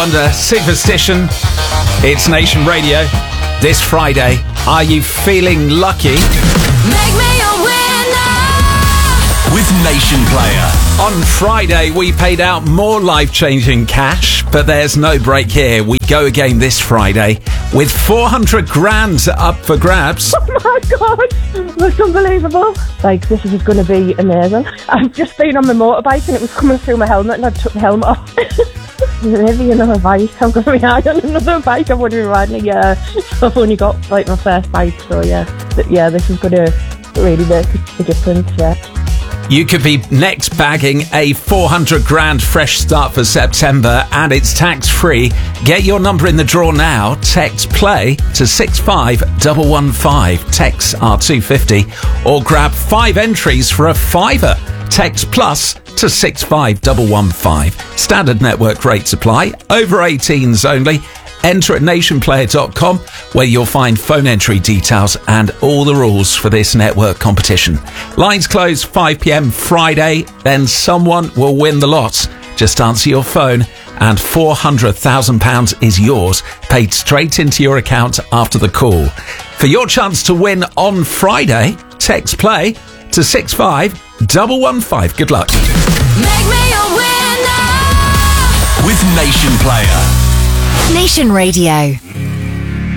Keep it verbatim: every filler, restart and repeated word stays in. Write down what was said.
Wonder, Superstition. It's Nation Radio. This Friday, are you feeling lucky? Make me a winner with Nation Player. On Friday, we paid out more life-changing cash, but there's no break here. We go again this Friday with four hundred grand up for grabs. Oh my God, that's unbelievable. Like, this is going to be amazing. I've just been on my motorbike and it was coming through my helmet and I took the helmet off. Maybe another bike. I'm going to be high on another bike. I've only been riding a year. So I've only got like my first bike. So yeah, But, yeah, this is going to really make a difference, yeah. You could be next bagging a four hundred grand fresh start for September, and it's tax-free. Get your number in the draw now. Text PLAY to six five one one five. Texts are two fifty. Or grab five entries for a fiver. Text PLUS to six five one one five. Standard network rates apply. Over eighteens only. Enter at nation player dot com, where you'll find phone entry details and all the rules for this network competition. Lines close five p.m. Friday, then someone will win the lot. Just answer your phone and four hundred thousand pounds is yours, paid straight into your account after the call. For your chance to win on Friday, text PLAY to six five one one five. Good luck. Make me a winner with Nation Player. Nation Radio.